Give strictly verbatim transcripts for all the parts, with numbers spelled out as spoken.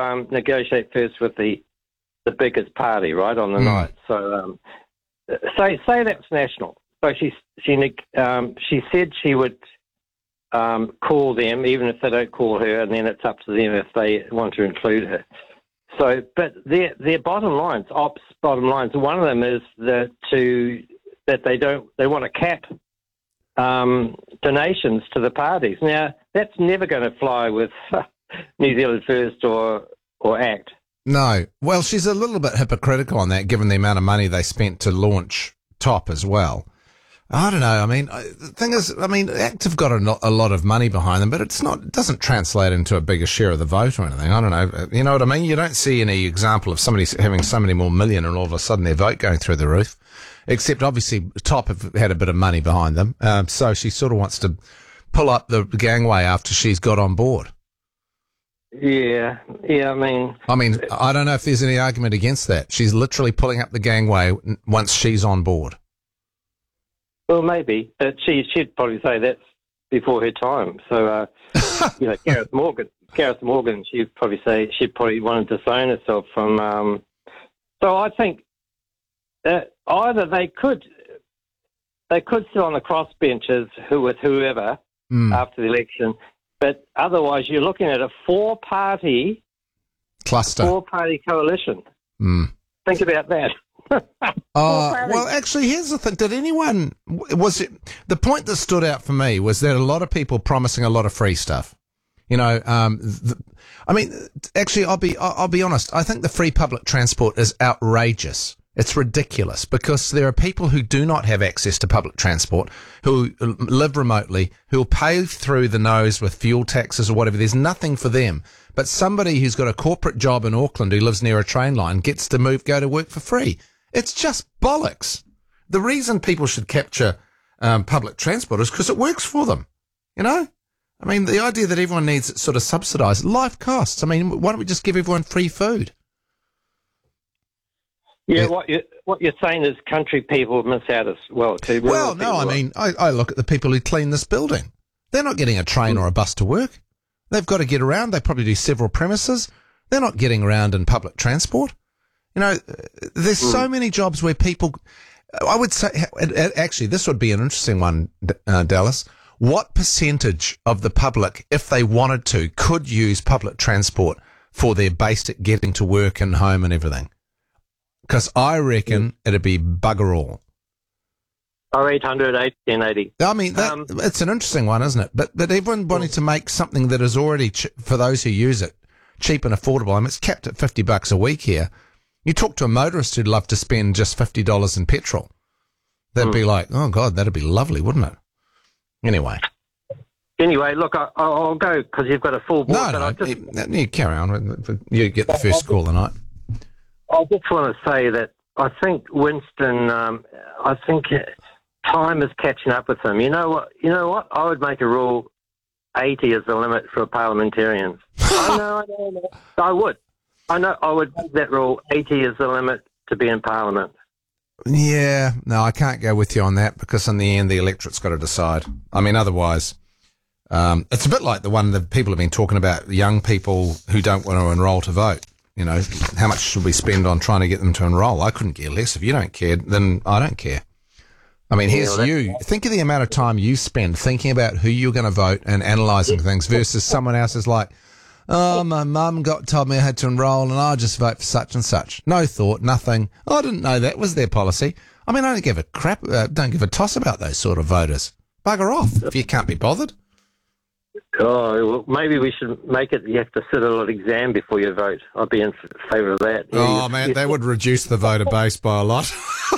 um, negotiate first with the the biggest party, right, on the mm. night. So um, say say that's national. So she she um, she said she would um, call them, even if they don't call her, and then it's up to them if they want to include her. So, but their their bottom lines, ops bottom lines, one of them is that to that they don't they want to cap um, donations to the parties. Now that's never going to fly with New Zealand First or or ACT. No. Well, she's a little bit hypocritical on that, given the amount of money they spent to launch TOP as well. I don't know. I mean, the thing is, I mean, ACT have got a, a lot of money behind them, but it's not, it doesn't translate into a bigger share of the vote or anything. I don't know. You know what I mean? You don't see any example of somebody having so many more million and all of a sudden their vote going through the roof. Except obviously TOP have had a bit of money behind them. Um, so she sort of wants to pull up the gangway after she's got on board. Yeah, yeah, I mean... I mean, I don't know if there's any argument against that. She's literally pulling up the gangway once she's on board. Well, maybe. But she, she'd probably say that's before her time. So, uh, you know, Gareth Morgan, Gareth Morgan, she'd probably say she'd probably want to disown herself from... Um, so I think that either they could they could sit on the crossbenches who, with whoever mm. after the election... But otherwise, you're looking at a four-party cluster, four-party coalition. Mm. Think about that. Oh, well, actually, here's the thing. Did anyone, was it, the point that stood out for me was that a lot of people promising a lot of free stuff. You know, um, the, I mean, actually, I'll be, I'll, I'll be honest. I think the free public transport is outrageous. It's ridiculous because there are people who do not have access to public transport, who live remotely, who will pay through the nose with fuel taxes or whatever. There's nothing for them. But somebody who's got a corporate job in Auckland who lives near a train line gets to move, go to work for free. It's just bollocks. The reason people should capture um, public transport is because it works for them. You know? I mean, the idea that everyone needs it sort of subsidised, life costs. I mean, why don't we just give everyone free food? Yeah, what you what you're saying is country people miss out as well too. Well, no, I mean, I, I look at the people who clean this building. They're not getting a train or a bus to work. They've got to get around. They probably do several premises. They're not getting around in public transport. You know, there's mm. so many jobs where people. I would say, actually, this would be an interesting one, uh, Dallas. What percentage of the public, if they wanted to, could use public transport for their basic getting to work and home and everything? Because I reckon it'd be bugger all. Oh, eight hundred, eight ten eighty. I mean, that, um, it's an interesting one, isn't it? But but everyone wanting to make something that is already, ch- for those who use it, cheap and affordable. I mean, it's capped at fifty bucks a week here. You talk to a motorist who'd love to spend just fifty dollars in petrol. They'd mm. be like, oh, God, that'd be lovely, wouldn't it? Anyway. Anyway, look, I, I'll go because you've got a full board. No, no, I just, you, you carry on. You get the first call tonight. I just want to say that I think Winston, um, I think time is catching up with him. You know what? You know what? I would make a rule: eighty is the limit for parliamentarians. I know, I know, I know. I would. I know. I would make that rule: eighty is the limit to be in Parliament. Yeah, no, I can't go with you on that because in the end, the electorate's got to decide. I mean, otherwise, um, it's a bit like the one that people have been talking about: young people who don't want to enrol to vote. You know, how much should we spend on trying to get them to enrol? I couldn't care less. If you don't care, then I don't care. I mean, here's you. Think of the amount of time you spend thinking about who you're going to vote and analysing things versus someone else is like, oh, my mum got told me I had to enrol and I'll just vote for such and such. No thought, nothing. I didn't know that was their policy. I mean, I don't give a crap, uh, don't give a toss about those sort of voters. Bugger off if you can't be bothered. Oh, well, maybe we should make it you have to sit a little exam before you vote. I'd be in favour of that. Oh, you, man, you, that would reduce the voter base by a lot.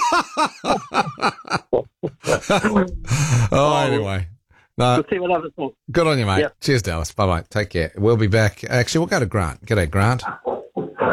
oh, anyway. No, we'll see what others think. Good on you, mate. Yep. Cheers, Dallas. Bye-bye. Take care. We'll be back. Actually, we'll go to Grant. G'day, Grant. Oh,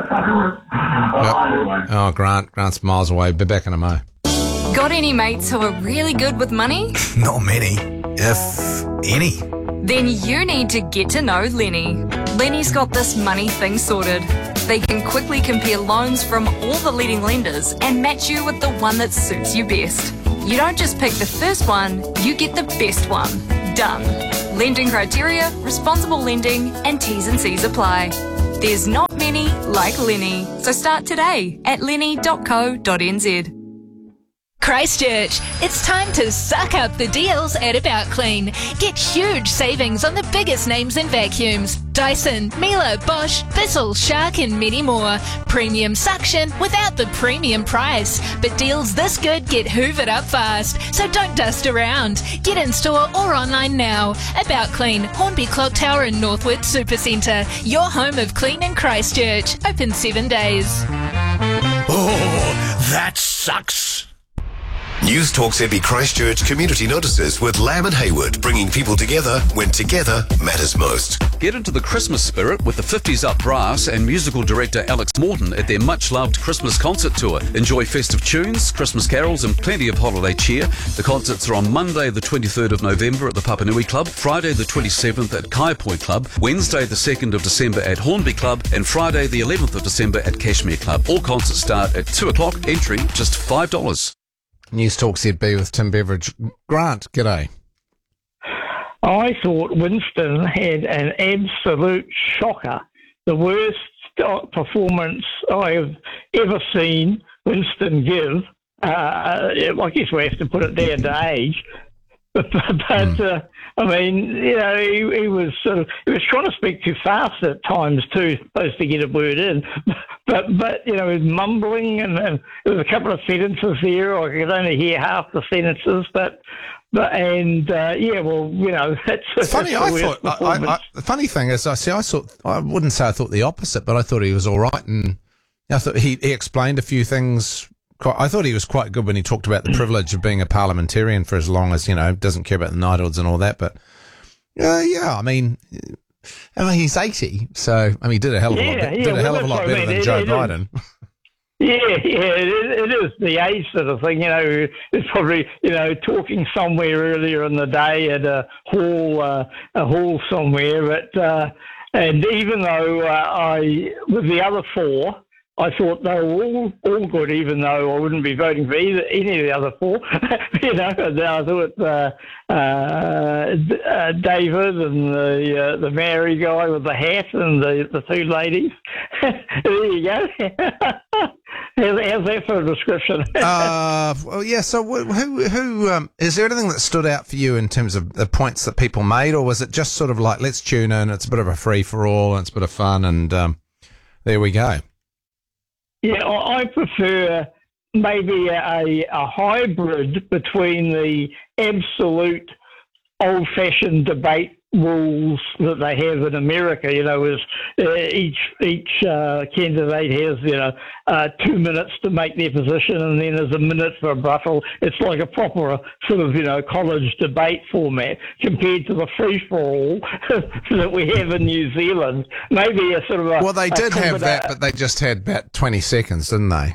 oh Grant. Grant's miles away. Be back in a mo. Got any mates who are really good with money? Not many, if any. Then you need to get to know Lenny. Lenny's got this money thing sorted. They can quickly compare loans from all the leading lenders and match you with the one that suits you best. You don't just pick the first one, you get the best one. Done. Lending criteria, responsible lending, and T's and C's apply. There's not many Lenny like Lenny. So start today at lenny dot co dot n z. Christchurch, it's time to suck up the deals at About Clean. Get huge savings on the biggest names in vacuums. Dyson, Miele, Bosch, Bissell, Shark and many more. Premium suction without the premium price. But deals this good get hoovered up fast, so don't dust around. Get in store or online now. About Clean, Hornby Clock Tower and Northwood Supercentre. Your home of clean in Christchurch. Open seven days. Oh, that sucks. News Talk's Epi Christchurch Community Notices with Lamb and Hayward, bringing people together when together matters most. Get into the Christmas spirit with the fifties Up Brass and musical director Alex Morton at their much-loved Christmas concert tour. Enjoy festive tunes, Christmas carols and plenty of holiday cheer. The concerts are on Monday the twenty-third of November at the Papanui Club, Friday the twenty-seventh at Kaiapoi Club, Wednesday the second of December at Hornby Club and Friday the eleventh of December at Cashmere Club. All concerts start at two o'clock, entry just five dollars. News Talk Z B with Tim Beveridge. Grant, g'day. I thought Winston had an absolute shocker. The worst performance I've ever seen Winston give. Uh, I guess we have to put it down to age. But, but mm. uh, I mean, you know, he, he was sort of, he was trying to speak too fast at times too, supposed to get a word in. But, but you know, he was mumbling and, and there was a couple of sentences there. I could only hear half the sentences, but, but and uh, yeah, well, you know, that's it's funny. That's I thought. I, I, I, the funny thing is, I see. I thought. I wouldn't say I thought the opposite, but I thought he was all right, and I thought he, he explained a few things. Quite, I thought he was quite good when he talked about the privilege of being a parliamentarian for as long as, you know, doesn't care about the knighthoods and all that. But uh, yeah, I mean. I mean, he's eighty, so I mean, he did a hell of a yeah, lot, yeah, did a well, hell of a lot better I mean. than it, Joe it Biden. Is, yeah, yeah, it, it is the age sort of thing. You know, it's probably, you know, talking somewhere earlier in the day at a hall, uh, a hall somewhere. But uh, and even though uh, I, with the other four, I thought they were all, all good, even though I wouldn't be voting for either, any of the other four. you know, I thought uh, uh, uh, David and the uh, the Maori guy with the hat and the, the two ladies. There you go. how's, how's that for a description? uh, well, yeah. So, who who um, is there anything that stood out for you in terms of the points that people made, or was it just sort of like, let's tune in? It's a bit of a free for all, and it's a bit of fun, and um, there we go. Yeah, I prefer maybe a, a hybrid between the absolute old-fashioned debate rules that they have in America. You know, is uh, each each uh, candidate has you know uh, two minutes to make their position, and then there's a minute for a rebuttal. It's like a proper sort of you know college debate format compared to the free for all that we have in New Zealand. Maybe a sort of a well, they did a have that, but they just had about twenty seconds, didn't they?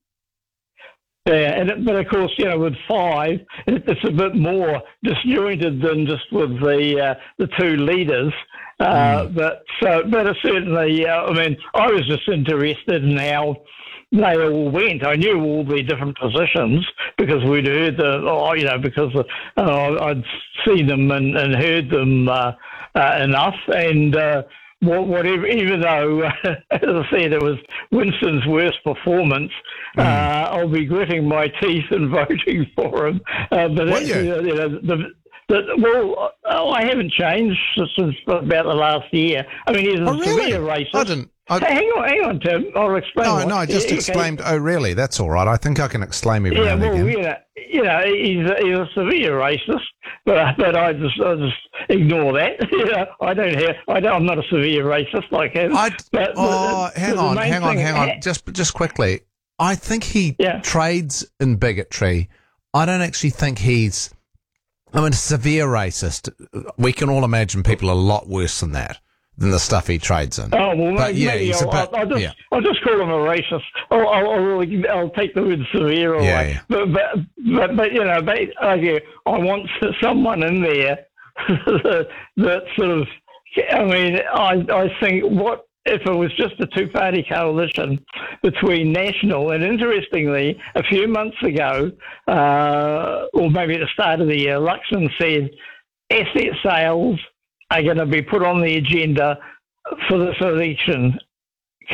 Yeah, and, but of course, you know, with five, it's a bit more disjointed than just with the uh, the two leaders. Uh, mm. But so, but certainly, uh, I mean, I was just interested in how they all went. I knew all the different positions because we'd heard the, oh, you know, because uh, I'd seen them and, and heard them uh, uh, enough, and. Uh, Whatever, even though, uh, as I said, it was Winston's worst performance, mm. uh, I'll be gritting my teeth and voting for him. Uh, but Will you? you know, the, the, well, oh, I haven't changed since about the last year. I mean, he's a oh, really? severe racist. I didn't. I... Hey, hang on, hang on, Tim. I'll explain. No, what. no, I just yeah, exclaimed, okay. oh, really? That's all right. I think I can exclaim every yeah, now and well, again. You know, you know, he's a, he's a severe racist, but but I just I just ignore that. you know, I don't have I don't, I'm not a severe racist like him. I but, oh, but, hang but on, hang on, thing, hang on. Just just quickly, I think he yeah. trades in bigotry. I don't actually think he's. I mean, a severe racist. We can all imagine people a lot worse than that. Than the stuff he trades in. Oh, well, but maybe, yeah, maybe he's I'll, a bit, I'll, I'll, just, yeah. I'll just call him a racist. I'll, I'll, I'll, I'll take the word severe away. Yeah, yeah. But, but, but, but, you know, but, okay, I want someone in there that, that sort of, I mean, I, I think what, if it was just a two-party coalition between National, and interestingly, a few months ago, uh, or maybe at the start of the year, Luxon said asset sales are going to be put on the agenda for this election,